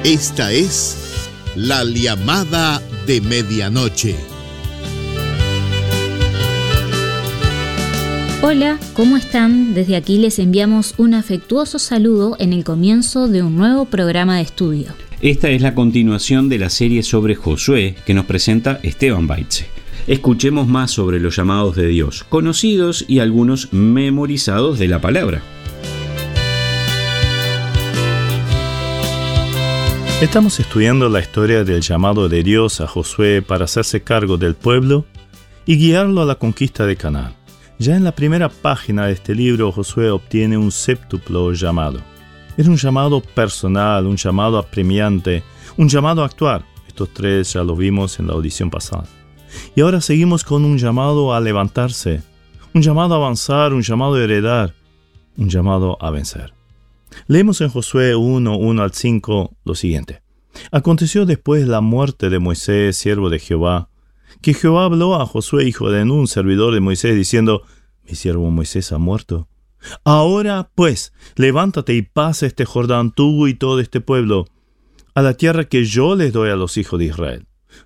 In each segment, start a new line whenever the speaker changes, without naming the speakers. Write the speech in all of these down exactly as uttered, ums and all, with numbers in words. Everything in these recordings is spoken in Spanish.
Esta es la llamada de medianoche.
Hola, ¿cómo están? Desde aquí les enviamos un afectuoso saludo en el comienzo de un nuevo programa de estudio.
Esta es la continuación de la serie sobre Josué que nos presenta Esteban Baitze. Escuchemos más sobre los llamados de Dios, conocidos y algunos memorizados de la palabra.
Estamos estudiando la historia del llamado de Dios a Josué para hacerse cargo del pueblo y guiarlo a la conquista de Canaán. Ya en la primera página de este libro, Josué obtiene un séptuplo llamado. Era un llamado personal, un llamado apremiante, un llamado a actuar. Estos tres ya lo vimos en la audición pasada. Y ahora seguimos con un llamado a levantarse, un llamado a avanzar, un llamado a heredar, un llamado a vencer. Leemos en Josué uno, uno al cinco lo siguiente. Aconteció después la muerte de Moisés, siervo de Jehová, que Jehová habló a Josué, hijo de Nun, servidor de Moisés, diciendo: Mi siervo Moisés ha muerto. Ahora, pues, levántate y pasa este Jordán, tú y todo este pueblo, a la tierra que yo les doy a los hijos de Israel.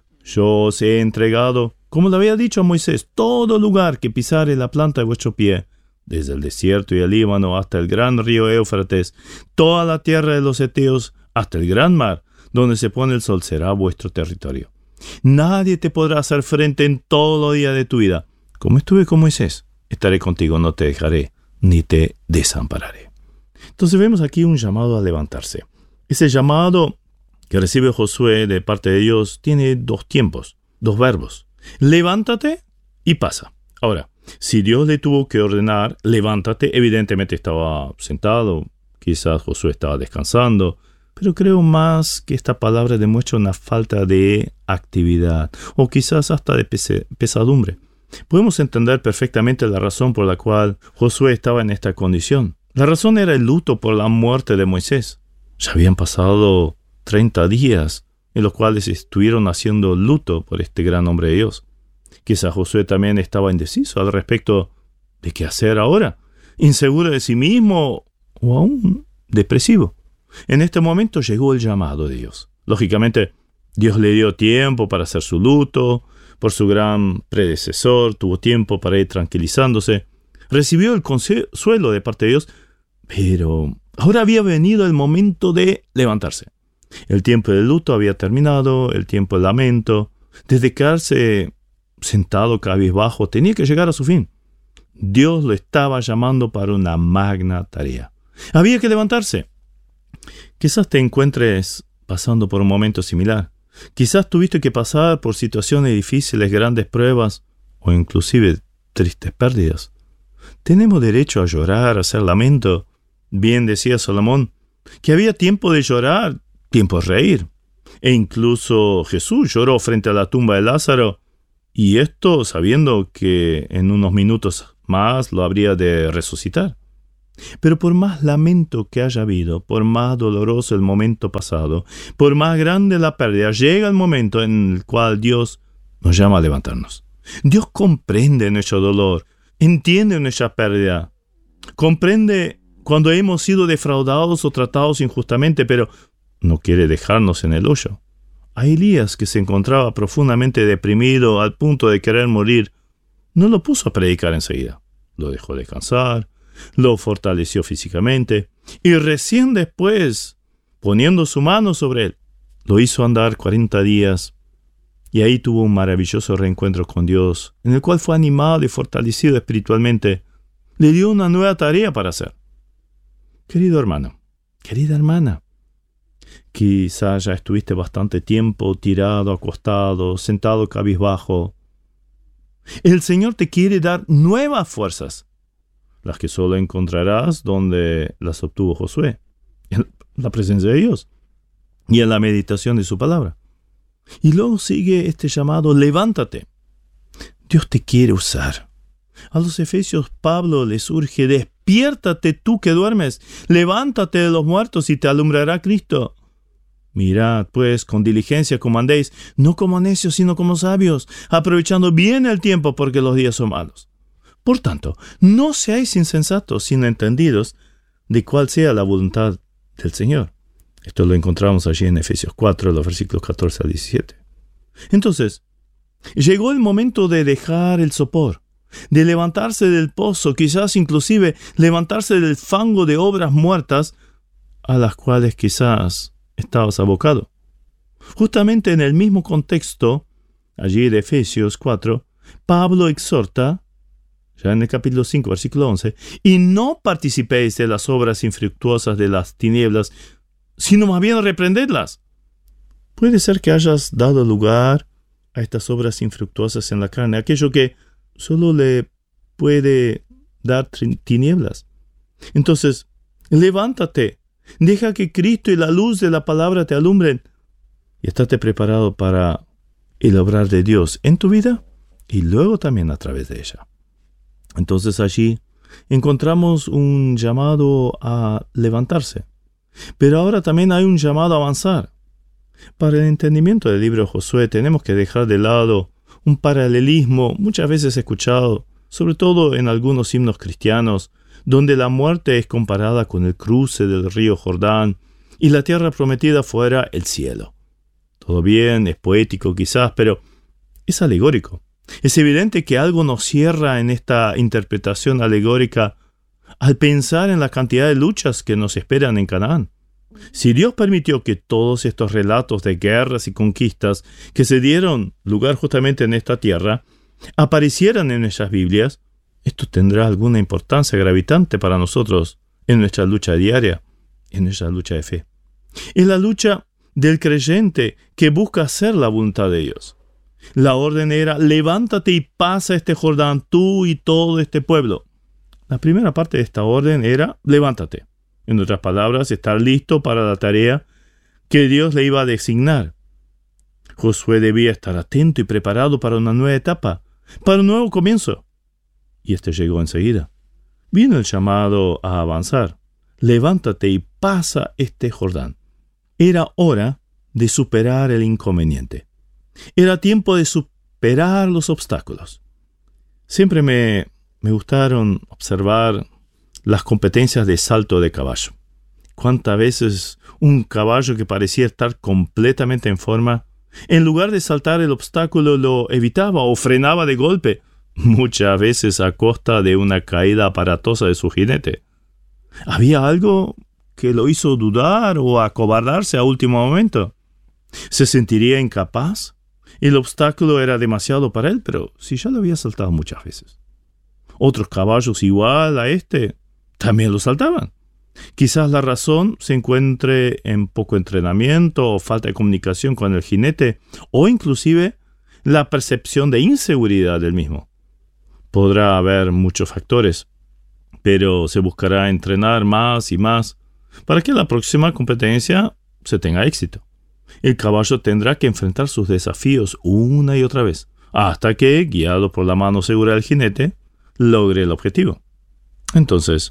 Yo os he entregado, como le había dicho a Moisés, todo lugar que pisare la planta de vuestro pie, desde el desierto y el Líbano hasta el gran río Éufrates, toda la tierra de los heteos hasta el gran mar, donde se pone el sol, será vuestro territorio. Nadie te podrá hacer frente en todo día de tu vida. Como estuve con Moisés, estaré contigo, no te dejaré, ni te desampararé. Entonces vemos aquí un llamado a levantarse. Ese llamado que recibe Josué de parte de Dios tiene dos tiempos, dos verbos. Levántate y pasa. Ahora, si Dios le tuvo que ordenar, levántate, evidentemente estaba sentado, quizás Josué estaba descansando, pero creo más que esta palabra demuestra una falta de actividad, o quizás hasta de pes- pesadumbre. Podemos entender perfectamente la razón por la cual Josué estaba en esta condición. La razón era el luto por la muerte de Moisés. Ya habían pasado treinta días en los cuales estuvieron haciendo luto por este gran hombre de Dios. Quizás Josué también estaba indeciso al respecto de qué hacer ahora, inseguro de sí mismo o aún depresivo. En este momento llegó el llamado de Dios. Lógicamente, Dios le dio tiempo para hacer su luto por su gran predecesor, tuvo tiempo para ir tranquilizándose, recibió el consuelo de parte de Dios, pero ahora había venido el momento de levantarse. El tiempo del luto había terminado, el tiempo del lamento, desde quedarse sentado cabizbajo, tenía que llegar a su fin. Dios lo estaba llamando para una magna tarea. Había que levantarse. Quizás te encuentres pasando por un momento similar. Quizás tuviste que pasar por situaciones difíciles, grandes pruebas o inclusive tristes pérdidas. Tenemos derecho a llorar, a hacer lamento. Bien decía Salomón, que había tiempo de llorar, tiempo de reír. E incluso Jesús lloró frente a la tumba de Lázaro, y esto sabiendo que en unos minutos más lo habría de resucitar. Pero por más lamento que haya habido, por más doloroso el momento pasado, por más grande la pérdida, llega el momento en el cual Dios nos llama a levantarnos. Dios comprende nuestro dolor, entiende nuestra pérdida, comprende cuando hemos sido defraudados o tratados injustamente, pero no quiere dejarnos en el hoyo. A Elías, que se encontraba profundamente deprimido al punto de querer morir, no lo puso a predicar enseguida. Lo dejó descansar, lo fortaleció físicamente y recién después, poniendo su mano sobre él, lo hizo andar cuarenta días y ahí tuvo un maravilloso reencuentro con Dios, en el cual fue animado y fortalecido espiritualmente. Le dio una nueva tarea para hacer. Querido hermano, querida hermana, quizás ya estuviste bastante tiempo tirado, acostado, sentado cabizbajo. El Señor te quiere dar nuevas fuerzas, las que solo encontrarás donde las obtuvo Josué, en la presencia de Dios y en la meditación de su palabra. Y luego sigue este llamado: levántate. Dios te quiere usar. A los efesios Pablo les urge: despiértate tú que duermes, levántate de los muertos y te alumbrará Cristo. Mirad, pues, con diligencia como andéis, no como necios, sino como sabios, aprovechando bien el tiempo, porque los días son malos. Por tanto, no seáis insensatos, sino entendidos de cuál sea la voluntad del Señor. Esto lo encontramos allí en Efesios cuatro, los versículos catorce al diecisiete. Entonces, llegó el momento de dejar el sopor, de levantarse del pozo, quizás inclusive levantarse del fango de obras muertas a las cuales quizás estabas abocado. Justamente en el mismo contexto, allí de Efesios cuatro, Pablo exhorta, ya en el capítulo cinco, versículo once, y no participéis de las obras infructuosas de las tinieblas, sino más bien reprendedlas. Puede ser que hayas dado lugar a estas obras infructuosas en la carne, aquello que solo le puede dar tinieblas. Entonces, levántate, deja que Cristo y la luz de la palabra te alumbren y estate preparado para el obrar de Dios en tu vida y luego también a través de ella. Entonces allí encontramos un llamado a levantarse, pero ahora también hay un llamado a avanzar. Para el entendimiento del libro de Josué tenemos que dejar de lado un paralelismo muchas veces escuchado, sobre todo en algunos himnos cristianos, donde la muerte es comparada con el cruce del río Jordán y la tierra prometida fuera el cielo. Todo bien, es poético quizás, pero es alegórico. Es evidente que algo nos cierra en esta interpretación alegórica al pensar en la cantidad de luchas que nos esperan en Canaán. Si Dios permitió que todos estos relatos de guerras y conquistas que se dieron lugar justamente en esta tierra aparecieran en nuestras Biblias, esto tendrá alguna importancia gravitante para nosotros en nuestra lucha diaria, en nuestra lucha de fe. Es la lucha del creyente que busca hacer la voluntad de Dios. La orden era: levántate y pasa este Jordán, tú y todo este pueblo. La primera parte de esta orden era: levántate. En otras palabras, estar listo para la tarea que Dios le iba a designar. Josué debía estar atento y preparado para una nueva etapa, para un nuevo comienzo. Y este llegó enseguida. Vino el llamado a avanzar. Levántate y pasa este Jordán. Era hora de superar el inconveniente. Era tiempo de superar los obstáculos. Siempre me, me gustaron observar las competencias de salto de caballo. Cuántas veces un caballo que parecía estar completamente en forma, en lugar de saltar el obstáculo, lo evitaba o frenaba de golpe, muchas veces a costa de una caída aparatosa de su jinete. ¿Había algo que lo hizo dudar o acobardarse a último momento? ¿Se sentiría incapaz? El obstáculo era demasiado para él, pero si ya lo había saltado muchas veces. Otros caballos igual a este también lo saltaban. Quizás la razón se encuentre en poco entrenamiento o falta de comunicación con el jinete, o inclusive la percepción de inseguridad del mismo. Podrá haber muchos factores, pero se buscará entrenar más y más para que la próxima competencia se tenga éxito. El caballo tendrá que enfrentar sus desafíos una y otra vez, hasta que, guiado por la mano segura del jinete, logre el objetivo. Entonces,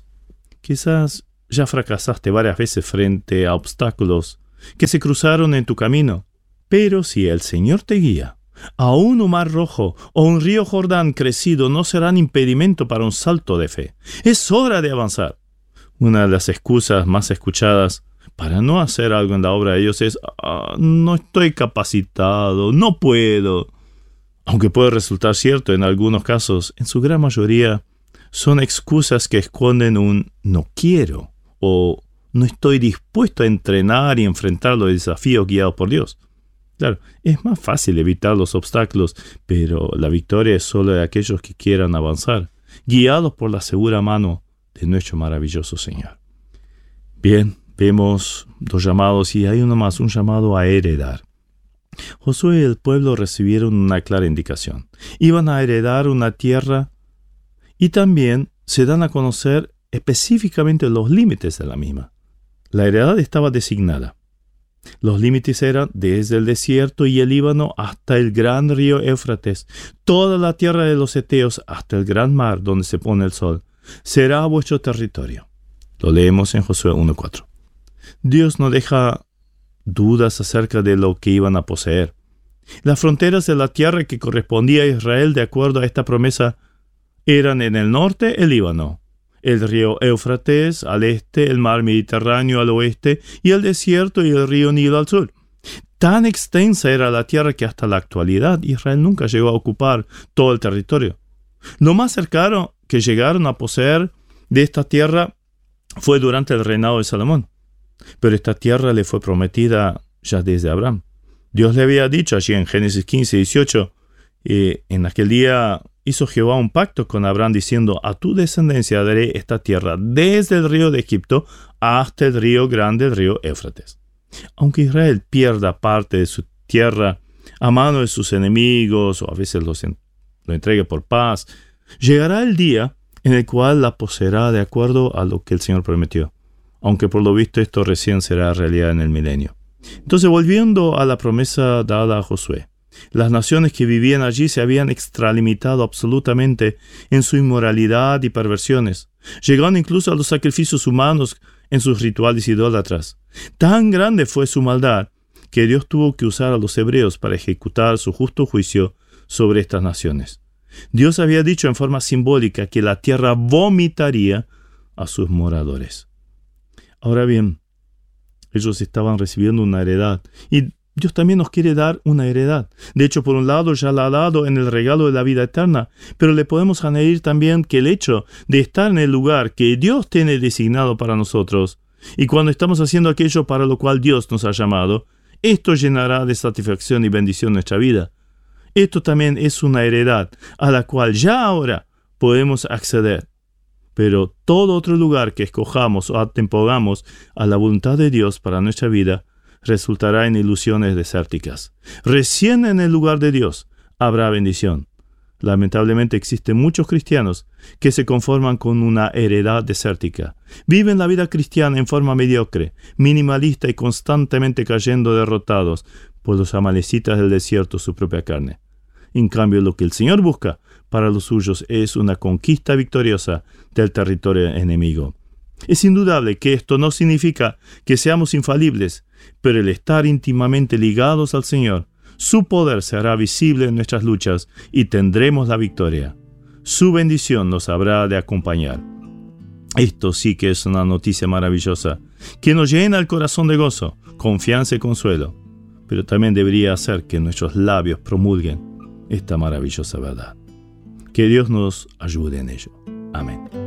quizás ya fracasaste varias veces frente a obstáculos que se cruzaron en tu camino, pero si el Señor te guía, aún un mar rojo o un río Jordán crecido no serán impedimento para un salto de fe. Es hora de avanzar. Una de las excusas más escuchadas para no hacer algo en la obra de Dios es: ah, no estoy capacitado, no puedo. Aunque puede resultar cierto en algunos casos, en su gran mayoría son excusas que esconden un no quiero o no estoy dispuesto a entrenar y enfrentar los desafíos guiados por Dios. Claro, es más fácil evitar los obstáculos, pero la victoria es solo de aquellos que quieran avanzar, guiados por la segura mano de nuestro maravilloso Señor. Bien, vemos dos llamados y hay uno más, un llamado a heredar. Josué y el pueblo recibieron una clara indicación. Iban a heredar una tierra y también se dan a conocer específicamente los límites de la misma. La heredad estaba designada. Los límites eran desde el desierto y el Líbano hasta el gran río Éufrates, toda la tierra de los heteos hasta el gran mar donde se pone el sol. Será vuestro territorio. Lo leemos en Josué uno cuatro. Dios no deja dudas acerca de lo que iban a poseer. Las fronteras de la tierra que correspondía a Israel de acuerdo a esta promesa eran en el norte el Líbano, el río Éufrates al este, el mar Mediterráneo al oeste y el desierto y el río Nilo al sur. Tan extensa era la tierra que hasta la actualidad Israel nunca llegó a ocupar todo el territorio. Lo más cercano que llegaron a poseer de esta tierra fue durante el reinado de Salomón. Pero esta tierra le fue prometida ya desde Abraham. Dios le había dicho allí en Génesis quince, dieciocho, eh, en aquel día hizo Jehová un pacto con Abraham diciendo: a tu descendencia daré esta tierra desde el río de Egipto hasta el río grande, el río Éufrates. Aunque Israel pierda parte de su tierra a mano de sus enemigos o a veces los en, lo entregue por paz, llegará el día en el cual la poseerá de acuerdo a lo que el Señor prometió, aunque por lo visto esto recién será realidad en el milenio. Entonces, volviendo a la promesa dada a Josué, las naciones que vivían allí se habían extralimitado absolutamente en su inmoralidad y perversiones, llegando incluso a los sacrificios humanos en sus rituales idólatras. Tan grande fue su maldad que Dios tuvo que usar a los hebreos para ejecutar su justo juicio sobre estas naciones. Dios había dicho en forma simbólica que la tierra vomitaría a sus moradores. Ahora bien, ellos estaban recibiendo una heredad y Dios también nos quiere dar una heredad. De hecho, por un lado ya la ha dado en el regalo de la vida eterna, pero le podemos añadir también que el hecho de estar en el lugar que Dios tiene designado para nosotros, y cuando estamos haciendo aquello para lo cual Dios nos ha llamado, esto llenará de satisfacción y bendición nuestra vida. Esto también es una heredad a la cual ya ahora podemos acceder. Pero todo otro lugar que escojamos o atempongamos a la voluntad de Dios para nuestra vida resultará en ilusiones desérticas. Recién en el lugar de Dios habrá bendición. Lamentablemente existen muchos cristianos que se conforman con una heredad desértica. Viven la vida cristiana en forma mediocre, minimalista y constantemente cayendo derrotados por los amalecitas del desierto, su propia carne. En cambio, lo que el Señor busca para los suyos es una conquista victoriosa del territorio enemigo. Es indudable que esto no significa que seamos infalibles, pero el estar íntimamente ligados al Señor, su poder se hará visible en nuestras luchas y tendremos la victoria. Su bendición nos habrá de acompañar. Esto sí que es una noticia maravillosa, que nos llena el corazón de gozo, confianza y consuelo, pero también debería hacer que nuestros labios promulguen esta maravillosa verdad. Que Dios nos ayude en ello. Amén.